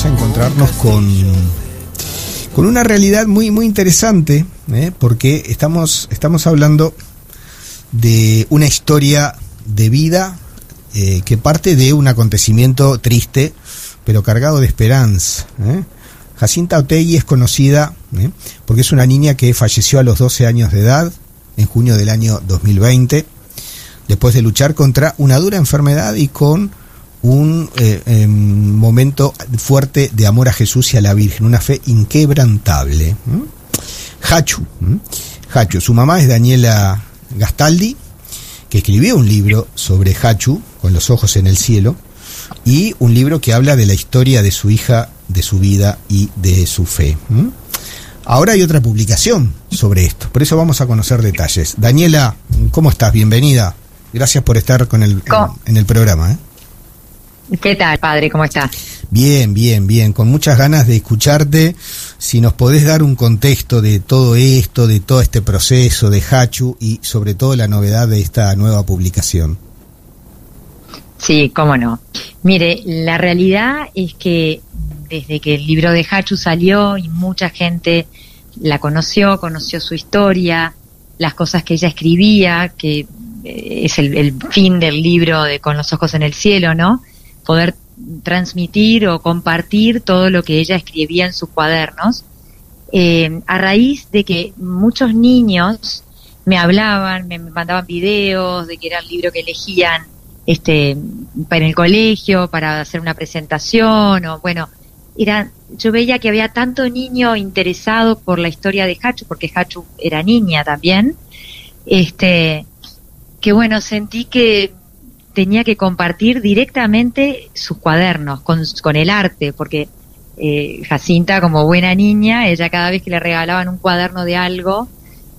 a encontrarnos con una realidad muy, muy interesante, porque estamos hablando de una historia de vida que parte de un acontecimiento triste, pero cargado de esperanza. Jacinta Otegi es conocida porque es una niña que falleció a los 12 años de edad, en junio del año 2020, después de luchar contra una dura enfermedad y con un momento fuerte de amor a Jesús y a la Virgen, una fe inquebrantable. Hachu, su mamá es Daniela Gastaldi, que escribió un libro sobre Hachu, Con los ojos en el cielo, y un libro que habla de la historia de su hija, de su vida y de su fe. Ahora hay otra publicación sobre esto, por eso vamos a conocer detalles. Daniela, ¿cómo estás? Bienvenida. Gracias por estar en el programa. ¿Qué tal, padre? ¿Cómo estás? Bien, bien, bien. Con muchas ganas de escucharte. Si nos podés dar un contexto de todo esto, de todo este proceso de Hachu y sobre todo la novedad de esta nueva publicación. Sí, cómo no. Mire, la realidad es que desde que el libro de Hachu salió y mucha gente la conoció su historia, las cosas que ella escribía, que es el fin del libro de Con los ojos en el cielo, ¿no? Poder transmitir o compartir todo lo que ella escribía en sus cuadernos, a raíz de que muchos niños me hablaban, me mandaban videos de que era el libro que elegían para el colegio, para hacer una presentación, o bueno, yo veía que había tanto niño interesado por la historia de Hachu, porque Hachu era niña también, que bueno, sentí que tenía que compartir directamente sus cuadernos con el arte, porque Jacinta, como buena niña, ella cada vez que le regalaban un cuaderno de algo,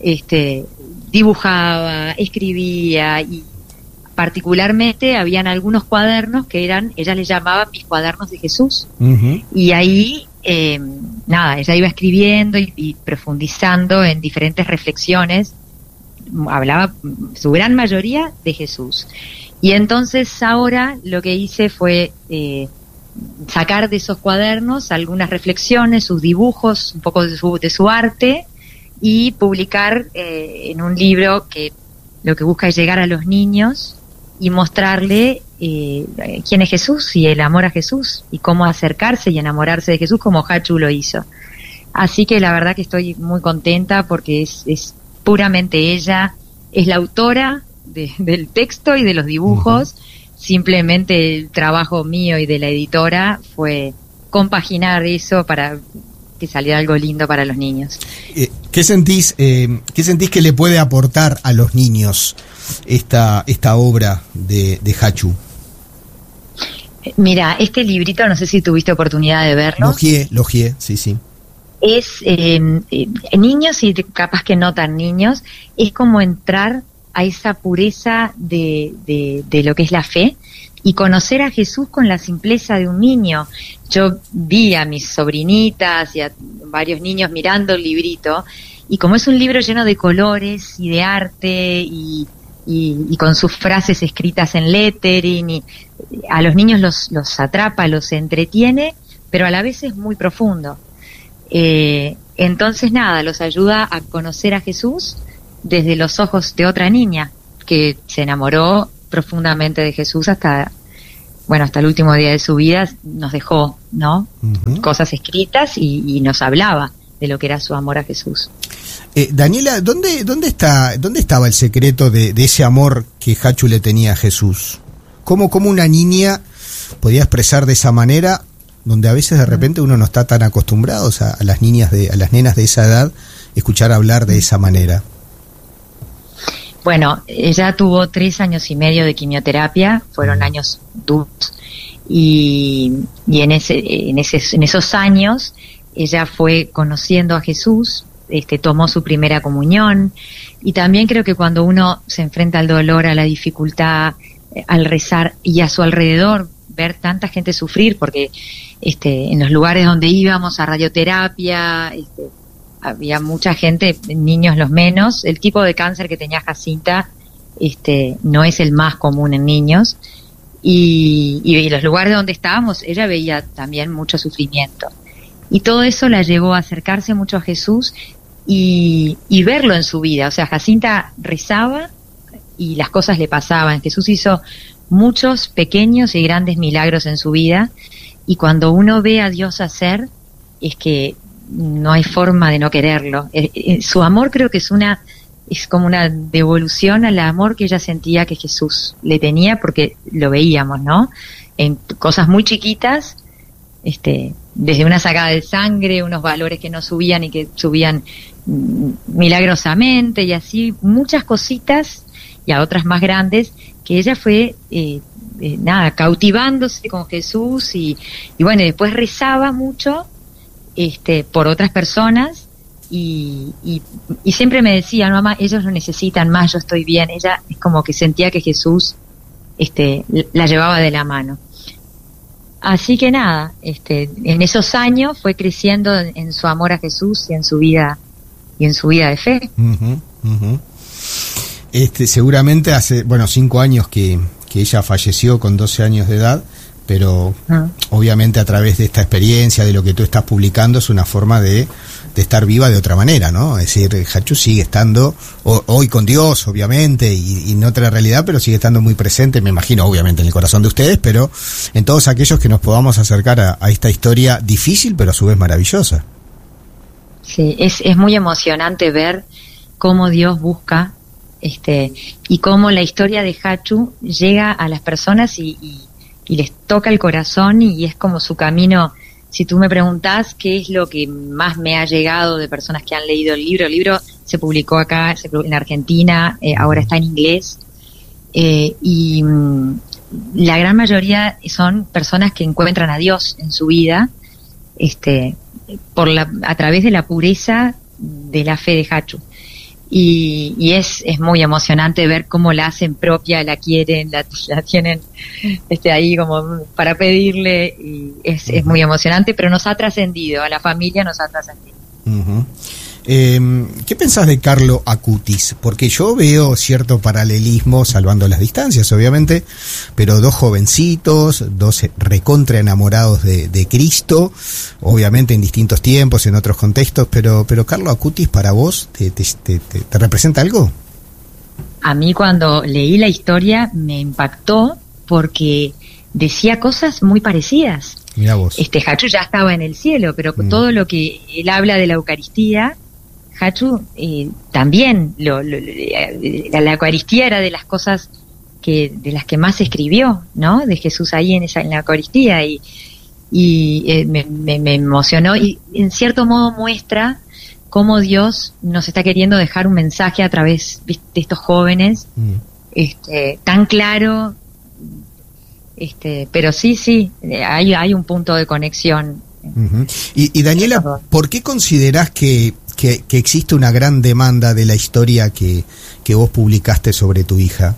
dibujaba, escribía, y particularmente habían algunos cuadernos que ella les llamaba mis cuadernos de Jesús. Uh-huh. Y ahí, ella iba escribiendo y profundizando en diferentes reflexiones. Hablaba su gran mayoría de Jesús. Y entonces ahora lo que hice fue sacar de esos cuadernos algunas reflexiones, sus dibujos, un poco de su arte, y publicar en un libro que lo que busca es llegar a los niños y mostrarle quién es Jesús y el amor a Jesús y cómo acercarse y enamorarse de Jesús como Hachu lo hizo. Así que la verdad que estoy muy contenta porque es puramente ella, es la autora del texto y de los dibujos. Uh-huh. Simplemente el trabajo mío y de la editora fue compaginar eso para que saliera algo lindo para los niños. ¿Qué sentís que le puede aportar a los niños esta obra de Hachu? Mira, este librito, no sé si tuviste oportunidad de verlo. Logié, sí. Es niños y capaz que no tan niños, es como entrar a esa pureza de lo que es la fe y conocer a Jesús con la simpleza de un niño. Yo vi a mis sobrinitas y a varios niños mirando el librito, y como es un libro lleno de colores y de arte y con sus frases escritas en lettering, y a los niños los atrapa, los entretiene, pero a la vez es muy profundo. Entonces los ayuda a conocer a Jesús desde los ojos de otra niña que se enamoró profundamente de Jesús hasta el último día de su vida. Nos dejó, ¿no? Uh-huh. Cosas escritas y nos hablaba de lo que era su amor a Jesús. Daniela, ¿dónde estaba el secreto de ese amor que Hachu le tenía a Jesús? ¿Cómo una niña podía expresar de esa manera, donde a veces de repente uno no está tan acostumbrado a las nenas de esa edad escuchar hablar de esa manera? Bueno, ella tuvo 3 años y medio de quimioterapia, fueron años duros, y en esos años ella fue conociendo a Jesús, tomó su primera comunión, y también creo que cuando uno se enfrenta al dolor, a la dificultad, al rezar, y a su alrededor ver tanta gente sufrir, porque en los lugares donde íbamos a radioterapia, había mucha gente, niños los menos. El tipo de cáncer que tenía Jacinta no es el más común en niños, y los lugares donde estábamos, ella veía también mucho sufrimiento. Y todo eso la llevó a acercarse mucho a Jesús y verlo en su vida. O sea, Jacinta rezaba y las cosas le pasaban. Jesús hizo muchos pequeños y grandes milagros en su vida, y cuando uno ve a Dios hacer, es que no hay forma de no quererlo. Su amor creo que es como una devolución al amor que ella sentía que Jesús le tenía, porque lo veíamos, ¿no? En cosas muy chiquitas, desde una sacada de sangre, unos valores que no subían y que subían milagrosamente, y así muchas cositas, y a otras más grandes, que ella fue cautivándose con Jesús, y bueno, después rezaba mucho por otras personas, y siempre me decía, no, mamá, ellos lo necesitan más, yo estoy bien. Ella es como que sentía que Jesús la llevaba de la mano. Así que nada, en esos años fue creciendo en su amor a Jesús y en su vida de fe. Uh-huh, uh-huh. Seguramente hace 5 años que ella falleció con 12 años de edad, pero obviamente a través de esta experiencia, de lo que tú estás publicando, es una forma de estar viva de otra manera, ¿no? Es decir, Hachu sigue estando hoy con Dios, obviamente, y en otra realidad, pero sigue estando muy presente, me imagino, obviamente, en el corazón de ustedes, pero en todos aquellos que nos podamos acercar a esta historia difícil, pero a su vez maravillosa. Sí, es muy emocionante ver cómo Dios busca, y cómo la historia de Hachu llega a las personas y les toca el corazón, y es como su camino. Si tú me preguntás qué es lo que más me ha llegado de personas que han leído el libro se publicó acá, en Argentina, ahora está en inglés, y la gran mayoría son personas que encuentran a Dios en su vida, a través de la pureza de la fe de Hachu. Y es muy emocionante ver cómo la hacen propia, la quieren, la tienen ahí como para pedirle, y es muy emocionante, pero nos ha trascendido, a la familia nos ha trascendido. Uh-huh. ¿Qué pensás de Carlo Acutis? Porque yo veo cierto paralelismo, salvando las distancias, obviamente, pero 2 jovencitos, 2 recontra enamorados de Cristo, obviamente en distintos tiempos, en otros contextos, pero Carlo Acutis, ¿para vos te representa algo? A mí, cuando leí la historia, me impactó porque decía cosas muy parecidas. Mirá vos. Hachu ya estaba en el cielo, pero todo lo que él habla de la Eucaristía, Hachu también la Eucaristía era de las cosas de las que más escribió, ¿no? De Jesús ahí en la Eucaristía, y me emocionó, y en cierto modo muestra cómo Dios nos está queriendo dejar un mensaje a través de estos jóvenes, tan claro. Pero sí, hay un punto de conexión. Uh-huh. Y Daniela, ¿por qué considerás que existe una gran demanda de la historia que vos publicaste sobre tu hija?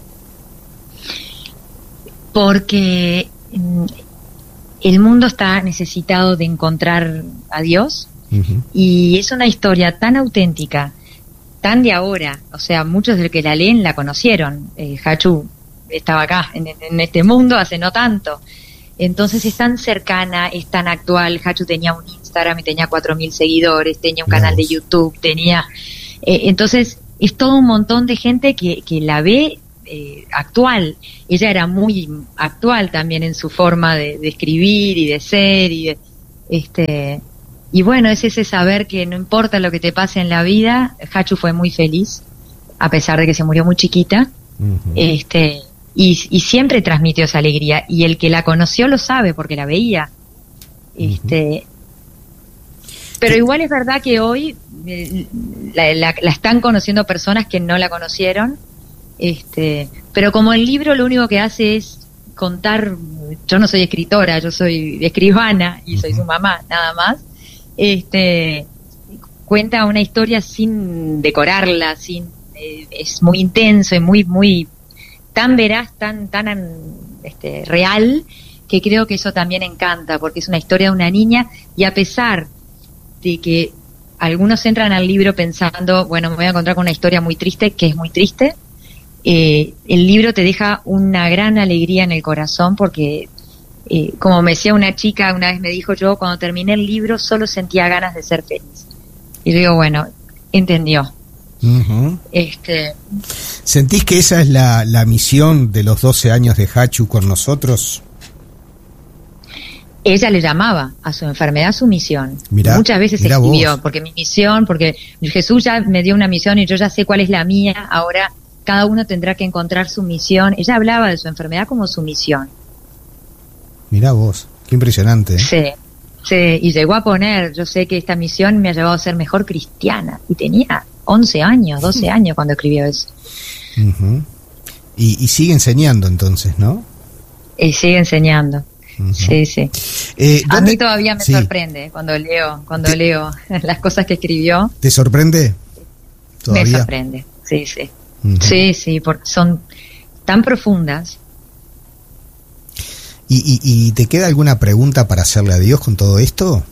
Porque el mundo está necesitado de encontrar a Dios, uh-huh, y es una historia tan auténtica, tan de ahora. O sea, muchos de los que la leen la conocieron. Hachu estaba acá en este mundo hace no tanto, entonces es tan cercana, es tan actual. Hachu tenía un Instagram y tenía 4.000 seguidores, tenía un canal de YouTube, entonces es todo un montón de gente que la ve actual. Ella era muy actual también en su forma de escribir y de ser, y bueno, es ese saber que no importa lo que te pase en la vida. Hachu fue muy feliz a pesar de que se murió muy chiquita. Uh-huh. Y siempre transmitió esa alegría, y el que la conoció lo sabe porque la veía. Pero igual es verdad que hoy la están conociendo personas que no la conocieron, pero como el libro lo único que hace es contar. Yo no soy escritora, yo soy escribana y soy su mamá, nada más. Cuenta una historia sin decorarla, es muy intenso y muy tan veraz, tan real, que creo que eso también encanta, porque es una historia de una niña, y a pesar de que algunos entran al libro pensando, bueno, me voy a encontrar con una historia muy triste, que es muy triste, el libro te deja una gran alegría en el corazón porque, como me decía una chica, una vez me dijo, yo cuando terminé el libro solo sentía ganas de ser feliz. Y yo digo, bueno, entendió. Uh-huh. ¿Sentís que esa es la misión de los 12 años de Hachu con nosotros? Ella le llamaba a su enfermedad su misión. Muchas veces mirá escribió, vos. porque mi misión, porque Jesús ya me dio una misión y yo ya sé cuál es la mía, ahora cada uno tendrá que encontrar su misión. Ella hablaba de su enfermedad como su misión. Mirá vos, qué impresionante. Sí, y llegó a poner, yo sé que esta misión me ha llevado a ser mejor cristiana, y tenía 11 años, 12 años cuando escribió eso. Uh-huh. Y sigue enseñando entonces, ¿no? Y sigue enseñando. Uh-huh. Sí. A mí todavía me sorprende cuando leo las cosas que escribió. ¿Te sorprende? ¿Todavía? Me sorprende, sí. Uh-huh. Sí, porque son tan profundas. ¿Y te queda alguna pregunta para hacerle a Dios con todo esto?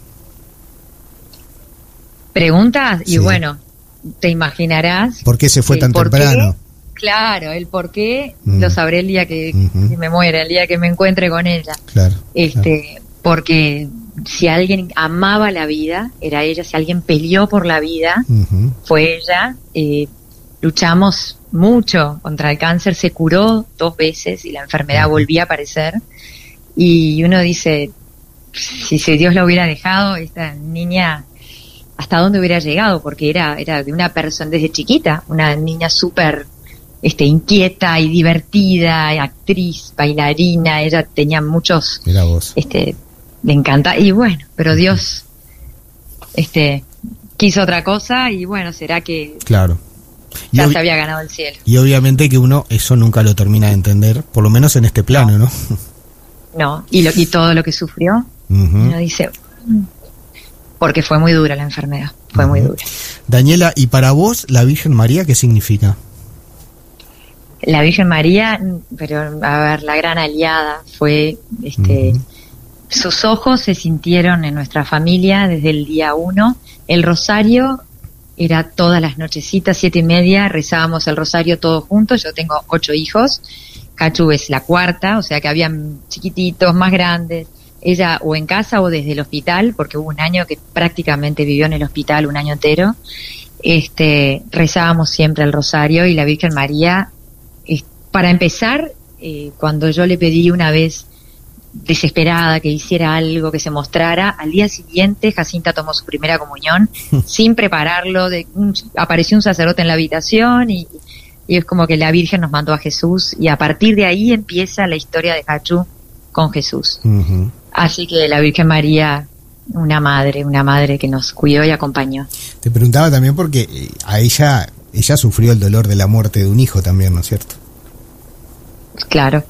¿Preguntas? Sí. Y bueno, te imaginarás. ¿Por qué se fue tan temprano? Claro, el por qué lo sabré el día que me muera, el día que me encuentre con ella. Claro. Porque si alguien amaba la vida, era ella. Si alguien peleó por la vida, fue ella. Luchamos mucho contra el cáncer, se curó 2 veces y la enfermedad volvía a aparecer. Y uno dice, si Dios la hubiera dejado, esta niña, ¿hasta dónde hubiera llegado? Porque era de una persona desde chiquita, una niña súper inquieta y divertida, actriz, bailarina. Ella tenía muchos, mirá vos. Le encanta, y bueno, pero Dios quiso otra cosa, y bueno, será que claro. Ya se había ganado el cielo. Y obviamente que uno eso nunca lo termina de entender, por lo menos en este plano, ¿no? No, y todo lo que sufrió, uno dice, porque fue muy dura la enfermedad, fue muy dura. Daniela, ¿y para vos la Virgen María qué significa? La Virgen María, pero a ver, la gran aliada fue, sus ojos se sintieron en nuestra familia desde el día 1, el rosario era todas las nochecitas, 7:30, rezábamos el rosario todos juntos. Yo tengo 8 hijos, Hachu es la 4ª, o sea que habían chiquititos, más grandes, ella o en casa o desde el hospital, porque hubo un año que prácticamente vivió en el hospital, un año entero. Rezábamos siempre el rosario, y la Virgen María, para empezar, cuando yo le pedí una vez desesperada que hiciera algo, que se mostrara, al día siguiente Jacinta tomó su primera comunión sin prepararlo, apareció un sacerdote en la habitación y es como que la Virgen nos mandó a Jesús, y a partir de ahí empieza la historia de Hachu con Jesús. Así que la Virgen María, una madre que nos cuidó y acompañó. Te preguntaba también porque a ella sufrió el dolor de la muerte de un hijo también, ¿no es cierto? Claro.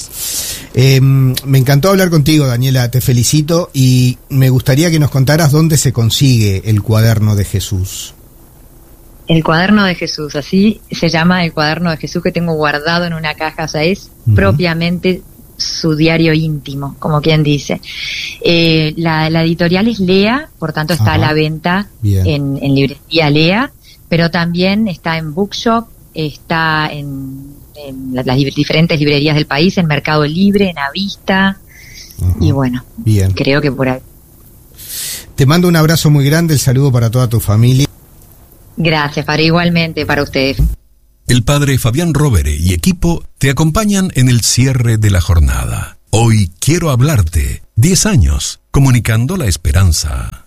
Me encantó hablar contigo, Daniela, te felicito, y me gustaría que nos contaras dónde se consigue el Cuaderno de Jesús. El Cuaderno de Jesús, así se llama el Cuaderno de Jesús, que tengo guardado en una caja, o sea, es propiamente su diario íntimo, como quien dice. La editorial es Lea, por tanto está a la venta en librería Lea, pero también está en Bookshop, está en las diferentes librerías del país, en Mercado Libre, en Avista, y bueno, creo que por ahí. Te mando un abrazo muy grande, el saludo para toda tu familia. Gracias, padre, igualmente para ustedes. El padre Fabián Rovere y equipo te acompañan en el cierre de la jornada. Hoy quiero hablarte, 10 años, comunicando la esperanza.